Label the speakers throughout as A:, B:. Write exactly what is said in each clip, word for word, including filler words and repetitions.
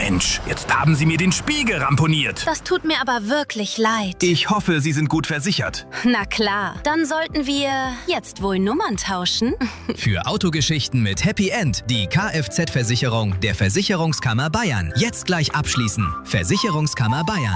A: Mensch, jetzt haben Sie mir den Spiegel ramponiert.
B: Das tut mir aber wirklich leid.
A: Ich hoffe, Sie sind gut versichert.
B: Na klar, dann sollten wir jetzt wohl Nummern tauschen.
C: Für Autogeschichten mit Happy End die Kfz-Versicherung der Versicherungskammer Bayern. Jetzt gleich abschließen. Versicherungskammer Bayern.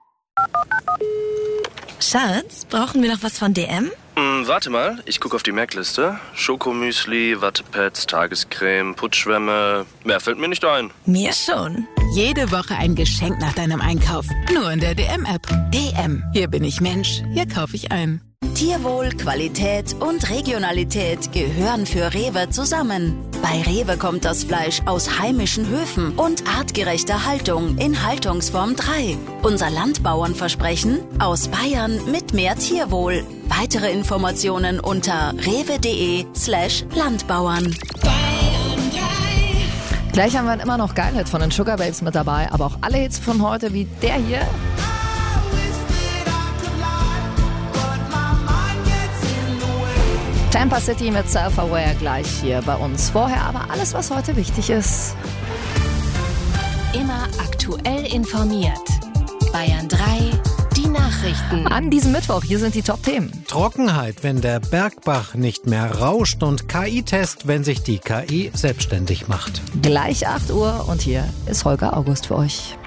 D: Schatz, brauchen wir noch was von D M?
E: Hm, warte mal, ich gucke auf die Merkliste. Schokomüsli, Wattepads, Tagescreme, Putzschwämme. Mehr fällt mir nicht ein.
D: Mir schon.
F: Jede Woche ein Geschenk nach deinem Einkauf. Nur in der D M-App. D M. Hier bin ich Mensch. Hier kaufe ich ein.
G: Tierwohl, Qualität und Regionalität gehören für Rewe zusammen. Bei Rewe kommt das Fleisch aus heimischen Höfen und artgerechter Haltung in Haltungsform drei. Unser Landbauernversprechen: aus Bayern mit mehr Tierwohl. Weitere Informationen unter rewe.de slash Landbauern.
H: Gleich haben wir immer noch Geilheit von den Sugar Babes mit dabei, aber auch alle Hits von heute wie der hier. Tampa City mit Self-Aware gleich hier bei uns. Vorher aber alles, was heute wichtig ist.
I: Immer aktuell informiert. Bayern drei, die Nachrichten.
H: An diesem Mittwoch, hier sind die Top-Themen.
J: Trockenheit, wenn der Bergbach nicht mehr rauscht, und K I-Test, wenn sich die K I selbstständig macht.
H: Gleich acht Uhr und hier ist Holger August für euch.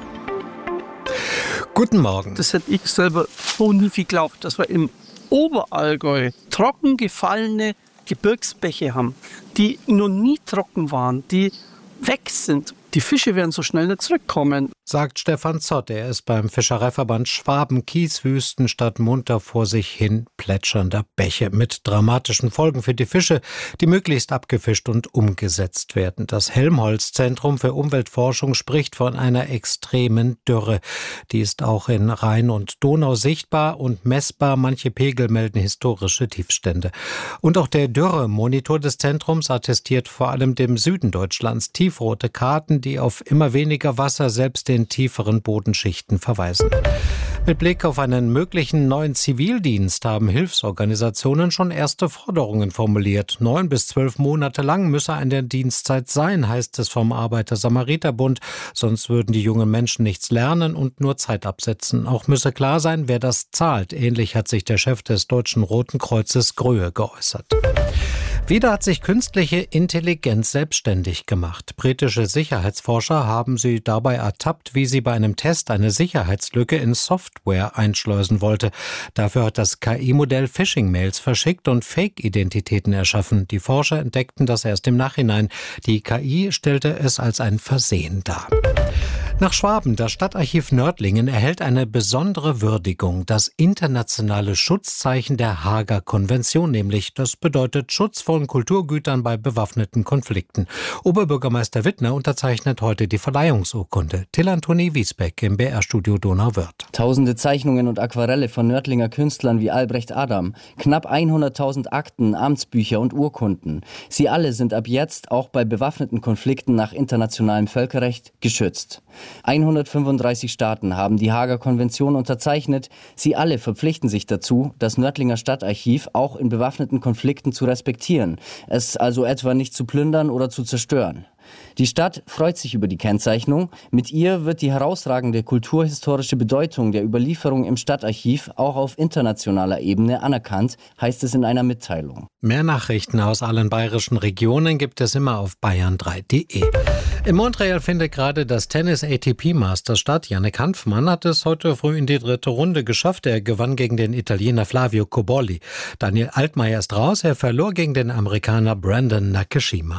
J: Guten Morgen.
K: Das hätte ich selber so nie geglaubt, dass wir im Oberallgäu trocken gefallene Gebirgsbäche haben, die noch nie trocken waren, die weg sind. Die Fische werden so schnell nicht zurückkommen.
J: Sagt Stefan Zott. Er ist beim Fischereiverband Schwaben Kieswüsten statt munter vor sich hin plätschernder Bäche mit dramatischen Folgen für die Fische, die möglichst abgefischt und umgesetzt werden. Das Helmholtz-Zentrum für Umweltforschung spricht von einer extremen Dürre. Die ist auch in Rhein und Donau sichtbar und messbar. Manche Pegel melden historische Tiefstände. Und auch der Dürremonitor des Zentrums attestiert vor allem dem Süden Deutschlands tiefrote Karten, die auf immer weniger Wasser selbst in tieferen Bodenschichten verweisen. Mit Blick auf einen möglichen neuen Zivildienst haben Hilfsorganisationen schon erste Forderungen formuliert. Neun bis zwölf Monate lang müsse eine Dienstzeit sein, heißt es vom Arbeiter-Samariter-Bund. Sonst würden die jungen Menschen nichts lernen und nur Zeit absetzen. Auch müsse klar sein, wer das zahlt. Ähnlich hat sich der Chef des Deutschen Roten Kreuzes Gröhe geäußert. Wieder hat sich künstliche Intelligenz selbstständig gemacht. Britische Sicherheitsforscher haben sie dabei ertappt, wie sie bei einem Test eine Sicherheitslücke in Software einschleusen wollte. Dafür hat das K I-Modell Phishing-Mails verschickt und Fake-Identitäten erschaffen. Die Forscher entdeckten das erst im Nachhinein. Die K I stellte es als ein Versehen dar. Nach Schwaben, das Stadtarchiv Nördlingen erhält eine besondere Würdigung, das internationale Schutzzeichen der Haager Konvention, nämlich das bedeutet Schutz von Kulturgütern bei bewaffneten Konflikten. Oberbürgermeister Wittner unterzeichnet heute die Verleihungsurkunde. Till-Antoni Wiesbeck im B R-Studio Donauwörth.
L: Tausende Zeichnungen und Aquarelle von Nördlinger Künstlern wie Albrecht Adam, knapp hunderttausend Akten, Amtsbücher und Urkunden. Sie alle sind ab jetzt auch bei bewaffneten Konflikten nach internationalem Völkerrecht geschützt. hundertfünfunddreißig Staaten haben die Haager Konvention unterzeichnet. Sie alle verpflichten sich dazu, das Nördlinger Stadtarchiv auch in bewaffneten Konflikten zu respektieren, es also etwa nicht zu plündern oder zu zerstören. Die Stadt freut sich über die Kennzeichnung. Mit ihr wird die herausragende kulturhistorische Bedeutung der Überlieferung im Stadtarchiv auch auf internationaler Ebene anerkannt, heißt es in einer Mitteilung.
J: Mehr Nachrichten aus allen bayerischen Regionen gibt es immer auf bayern drei punkt de. In Montreal findet gerade das Tennis-A T P-Masters statt. Jannik Hanfmann hat es heute früh in die dritte Runde geschafft. Er gewann gegen den Italiener Flavio Cobolli. Daniel Altmaier ist raus. Er verlor gegen den Amerikaner Brandon Nakashima.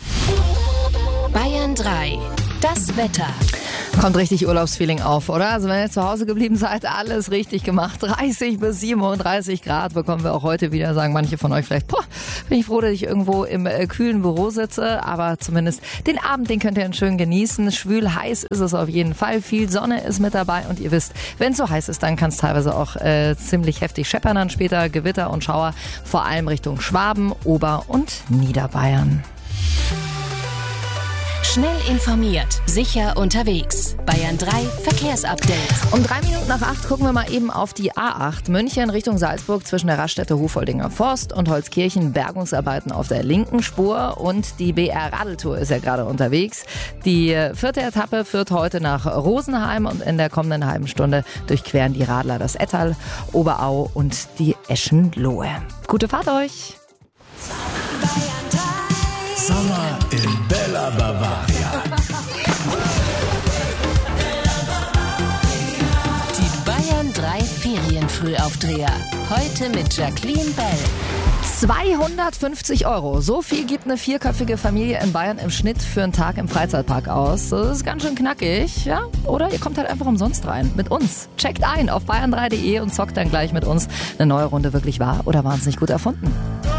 I: Bayern drei, das Wetter.
H: Kommt richtig Urlaubsfeeling auf, oder? Also wenn ihr zu Hause geblieben seid, alles richtig gemacht. dreißig bis siebenunddreißig Grad bekommen wir auch heute wieder, sagen manche von euch vielleicht. Boah, bin ich froh, dass ich irgendwo im äh, kühlen Büro sitze. Aber zumindest den Abend, den könnt ihr schön genießen. Schwül heiß ist es auf jeden Fall. Viel Sonne ist mit dabei. Und ihr wisst, wenn es so heiß ist, dann kann es teilweise auch äh, ziemlich heftig scheppern. Dann später Gewitter und Schauer, vor allem Richtung Schwaben, Ober- und Niederbayern.
I: Schnell informiert, sicher unterwegs. Bayern drei Verkehrsupdate.
H: Um drei Minuten nach acht gucken wir mal eben auf die A acht. München Richtung Salzburg zwischen der Raststätte Hufoldinger Forst und Holzkirchen. Bergungsarbeiten auf der linken Spur und die B R-Radeltour ist ja gerade unterwegs. Die vierte Etappe führt heute nach Rosenheim und in der kommenden halben Stunde durchqueren die Radler das Ettal, Oberau und die Eschenlohe. Gute Fahrt euch!
M: Sommer in Bella Bavaria.
I: Die Bayern drei Ferienfrühaufdreher. Heute mit Jacqueline Bell.
H: zweihundertfünfzig Euro. So viel gibt eine vierköpfige Familie in Bayern im Schnitt für einen Tag im Freizeitpark aus. Das ist ganz schön knackig, ja? Oder ihr kommt halt einfach umsonst rein. Mit uns. Checkt ein auf bayern drei punkt de und zockt dann gleich mit uns eine neue Runde wirklich wahr oder wahnsinnig gut erfunden.